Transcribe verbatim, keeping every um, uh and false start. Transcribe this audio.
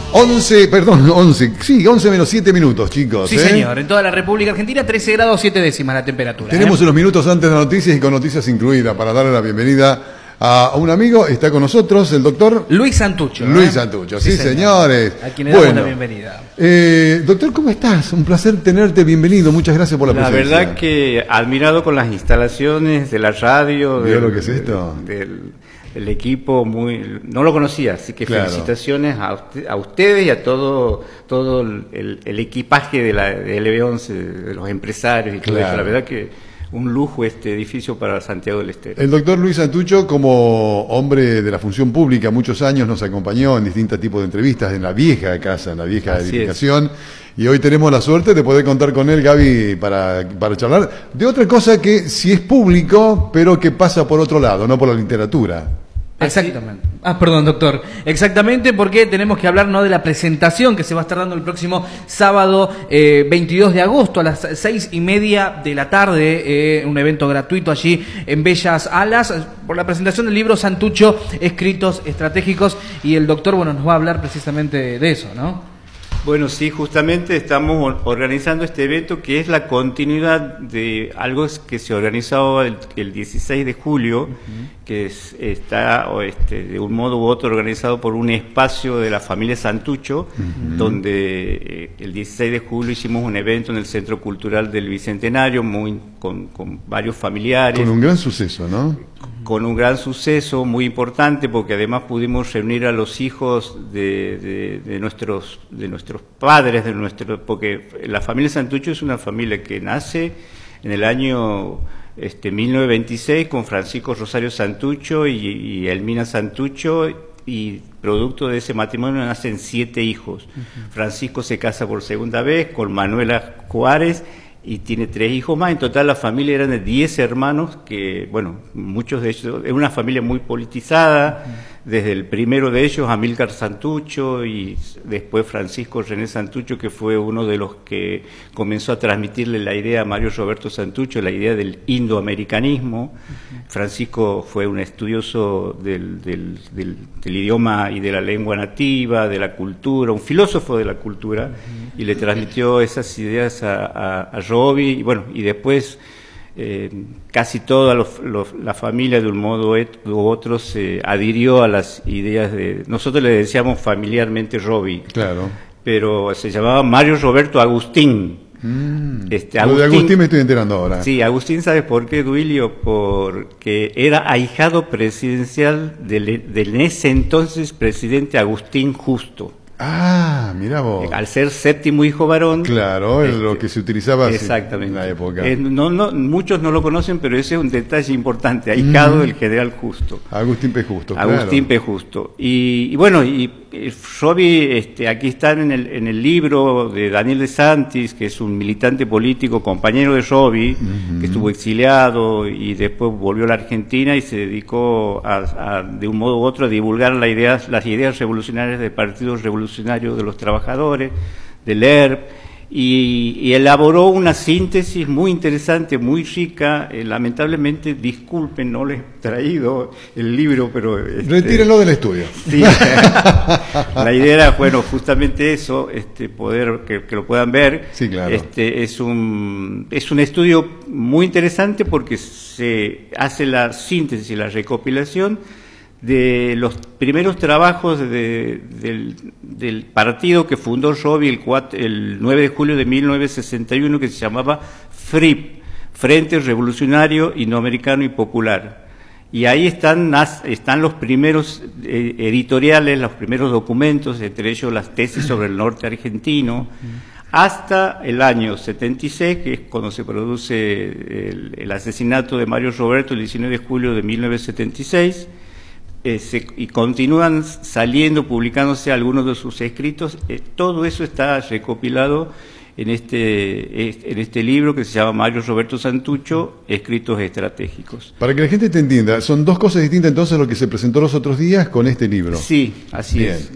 once, perdón, once, sí, once menos siete minutos, chicos. Sí, ¿eh? señor, en toda la República Argentina, trece grados siete décimas la temperatura. Tenemos ¿eh? unos minutos antes de las noticias y con noticias incluidas para darle la bienvenida a un amigo. Está con nosotros el doctor Luis Santucho. Luis ¿eh? Santucho, sí, sí señor. señores. A quien le damos bueno, la bienvenida. Eh, doctor, ¿cómo estás? Un placer tenerte, bienvenido. Muchas gracias por la, la presencia. La verdad que admirado con las instalaciones de la radio. ¿Vio del, lo que es esto? Del, del equipo, muy no lo conocía, así que claro. Felicitaciones a, usted, a ustedes y a todo todo el, el equipaje de la de L B once, de los empresarios y todo claro. eso. La verdad que un lujo este edificio para Santiago del Estero. El doctor Luis Santucho, como hombre de la función pública, muchos años nos acompañó en distintos tipos de entrevistas en la vieja casa, en la vieja Así edificación. Es. Y hoy tenemos la suerte de poder contar con él, Gaby, para, para charlar de otra cosa que sí es público, pero que pasa por otro lado, no por la literatura. Exactamente. Ah, perdón, doctor. Exactamente, porque tenemos que hablar no de la presentación que se va a estar dando el próximo sábado eh, veintidós de agosto a las seis y media de la tarde, eh, un evento gratuito allí en Bellas Alas, por la presentación del libro Santucho, Escritos Estratégicos, y el doctor, bueno, nos va a hablar precisamente de eso, ¿no? Bueno, sí, justamente estamos organizando este evento que es la continuidad de algo que se organizó el, el dieciséis de julio, uh-huh. que es, está este, de un modo u otro organizado por un espacio de la familia Santucho, uh-huh. donde eh, el dieciséis de julio hicimos un evento en el Centro Cultural del Bicentenario, muy con, con varios familiares. Con un gran suceso, ¿no? Con un gran suceso muy importante, porque además pudimos reunir a los hijos de, de, de nuestros de nuestros padres, de nuestro, porque la familia Santucho es una familia que nace en el año este, mil novecientos veintiséis con Francisco Rosario Santucho y, y Elmina Santucho, y producto de ese matrimonio nacen siete hijos. Uh-huh. Francisco se casa por segunda vez con Manuela Juárez y tiene tres hijos más. En total la familia eran de diez hermanos, que, bueno, muchos de ellos, es una familia muy politizada, uh-huh. desde el primero de ellos, Amílcar Santucho, y después Francisco René Santucho, que fue uno de los que comenzó a transmitirle la idea a Mario Roberto Santucho, la idea del indoamericanismo. Uh-huh. Francisco fue un estudioso del, del, del, del idioma y de la lengua nativa, de la cultura, un filósofo de la cultura, uh-huh. y le transmitió esas ideas a, a, a Robi, y bueno, y después eh, casi toda los, los, la familia de un modo u otro se adhirió a las ideas de, nosotros le decíamos familiarmente Robi, claro, pero se llamaba Mario Roberto Agustín. Mm, este, Agustín, lo de Agustín me estoy enterando ahora. Sí, Agustín, ¿sabes por qué, Duilio? Porque era ahijado presidencial del, del en ese entonces presidente Agustín Justo. Ah, mira vos. Al ser séptimo hijo varón. Claro, es este, lo que se utilizaba exactamente. en la época. Eh, no, no, muchos no lo conocen, pero ese es un detalle importante. Ahijado mm. del general Justo. Agustín P. Justo. Agustín claro. P. Justo. Y, y bueno, y, y Robi, este, aquí están en el, en el libro de Daniel de Santis, que es un militante político, compañero de Robi, uh-huh. que estuvo exiliado y después volvió a la Argentina y se dedicó a, a de un modo u otro a divulgar la idea, las ideas revolucionarias del Partido Revolucionario de los Trabajadores, del E R P, y, y elaboró una síntesis muy interesante, muy rica. Eh, lamentablemente, disculpen, no les he traído el libro, pero... Este, retírenlo del estudio. Sí, la idea era, bueno, justamente eso, este, poder que, que lo puedan ver. Sí, claro. Este, es un, es un estudio muy interesante porque se hace la síntesis y la recopilación de los primeros trabajos de, del, del partido que fundó Robi el, el nueve de julio de mil novecientos sesenta y uno, que se llamaba F R I P, Frente Revolucionario Indoamericano y Popular. Y ahí están, están los primeros eh, editoriales, los primeros documentos, entre ellos las tesis sobre el norte argentino, hasta el año setenta y seis, que es cuando se produce el, el asesinato de Mario Roberto, el diecinueve de julio de mil novecientos setenta y seis, Eh, se, y continúan saliendo, publicándose algunos de sus escritos. Eh, todo eso está recopilado en este, en este libro que se llama Mario Roberto Santucho, Escritos Estratégicos. Para que la gente te entienda, son dos cosas distintas entonces lo que se presentó los otros días con este libro. Sí, así Bien. es.